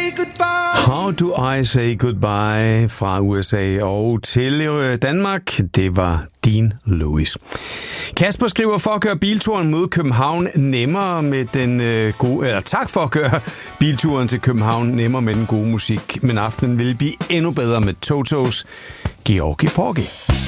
How do I say goodbye fra USA og til Danmark. Det var Dean Lewis. Kasper skriver, for at gøre bilturen mod København nemmere med den gode... Eller tak for at gøre bilturen til København nemmere med den gode musik. Men aftenen vil blive endnu bedre med Totos Georgi Porgy.